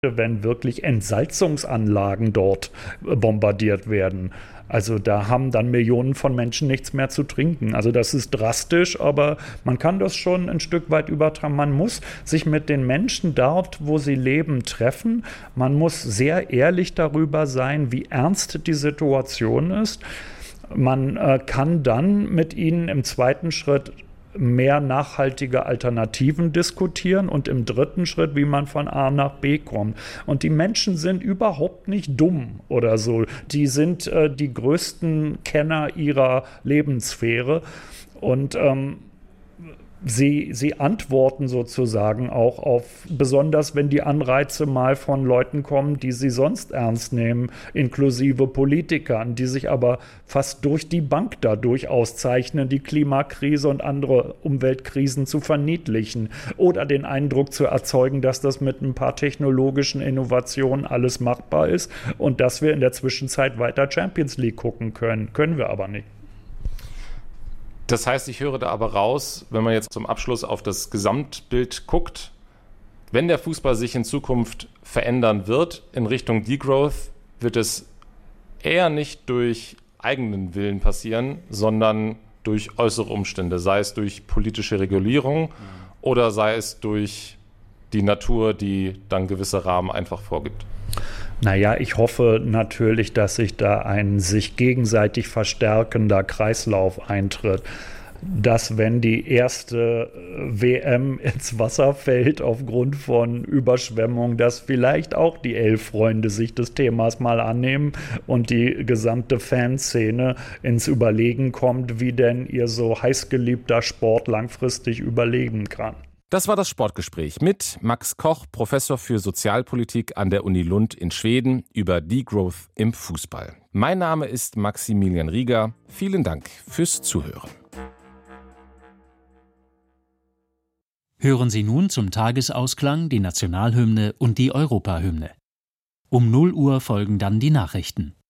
wenn wirklich Entsalzungsanlagen dort bombardiert werden. Also da haben dann Millionen von Menschen nichts mehr zu trinken. Also das ist drastisch, aber man kann das schon ein Stück weit übertragen. Man muss sich mit den Menschen dort, wo sie leben, treffen. Man muss sehr ehrlich darüber sein, wie ernst die Situation ist. Man kann dann mit ihnen im zweiten Schritt mehr nachhaltige Alternativen diskutieren und im dritten Schritt, wie man von A nach B kommt. Und die Menschen sind überhaupt nicht dumm oder so. Die sind die größten Kenner ihrer Lebenssphäre und Sie antworten sozusagen auch auf, besonders wenn die Anreize mal von Leuten kommen, die sie sonst ernst nehmen, inklusive Politikern, die sich aber fast durch die Bank dadurch auszeichnen, die Klimakrise und andere Umweltkrisen zu verniedlichen oder den Eindruck zu erzeugen, dass das mit ein paar technologischen Innovationen alles machbar ist und dass wir in der Zwischenzeit weiter Champions League gucken können. Können wir aber nicht. Das heißt, ich höre da aber raus, wenn man jetzt zum Abschluss auf das Gesamtbild guckt, wenn der Fußball sich in Zukunft verändern wird in Richtung Degrowth, wird es eher nicht durch eigenen Willen passieren, sondern durch äußere Umstände, sei es durch politische Regulierung oder sei es durch die Natur, die dann gewisse Rahmen einfach vorgibt. Naja, ich hoffe natürlich, dass sich da ein sich gegenseitig verstärkender Kreislauf eintritt. Dass, wenn die erste WM ins Wasser fällt aufgrund von Überschwemmung, dass vielleicht auch die Elf-Freunde sich des Themas mal annehmen und die gesamte Fanszene ins Überlegen kommt, wie denn ihr so heißgeliebter Sport langfristig überleben kann. Das war das Sportgespräch mit Max Koch, Professor für Sozialpolitik an der Uni Lund in Schweden, über Degrowth im Fußball. Mein Name ist Maximilian Rieger. Vielen Dank fürs Zuhören. Hören Sie nun zum Tagesausklang die Nationalhymne und die Europahymne. Um 0 Uhr folgen dann die Nachrichten.